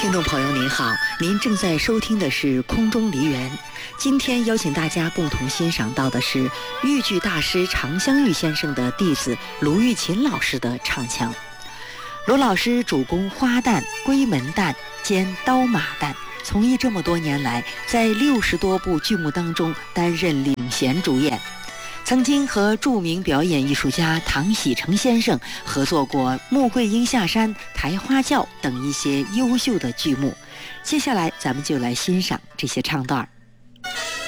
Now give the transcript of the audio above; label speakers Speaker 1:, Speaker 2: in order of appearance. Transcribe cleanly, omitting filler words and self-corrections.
Speaker 1: 听众朋友您好，您正在收听的是空中梨园。今天邀请大家共同欣赏到的是豫剧大师常香玉先生的弟子卢玉琴老师的唱腔。卢老师主攻花旦、闺门旦兼刀马旦，从艺这么多年来，在60多部剧目当中担任领衔主演，曾经和著名表演艺术家唐喜成先生合作过《穆桂英下山》《抬花轿》等一些优秀的剧目。接下来咱们就来欣赏这些唱段。